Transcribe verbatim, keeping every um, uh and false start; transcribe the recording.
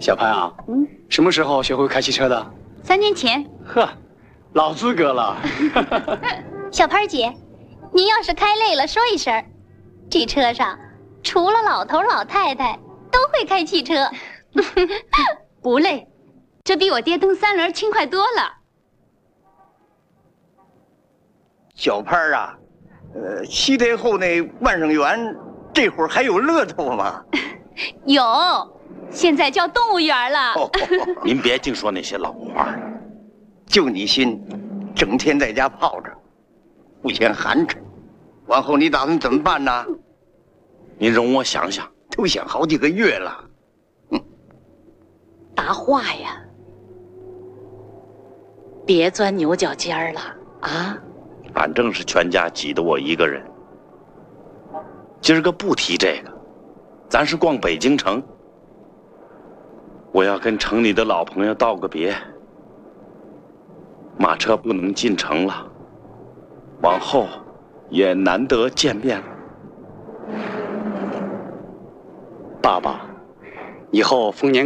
小潘啊，嗯，什么时候学会开汽车的？ 三年前。 呵，老资格了。 小潘姐，您要是开累了说一声，这车上除了老头老太太都会开汽车。不累，这比我爹蹬三轮轻快多了。 小潘啊，呃，西太后那万圣园这会儿还有乐头吗？ 有，现在叫动物园了。 哦、 您别净说那些老话， 就你心，整天在家泡着，不嫌寒碜。往后你打算怎么办呢？ 您容我想想， 都想好几个月了。 嗯，答话呀，别钻牛角尖了啊！ 反正是全家挤得我一个人。今儿个不提这个，咱是逛北京城。我要跟城里的老朋友道个别，马车不能进城了，往后也难得见面了。 爸爸，以后逢年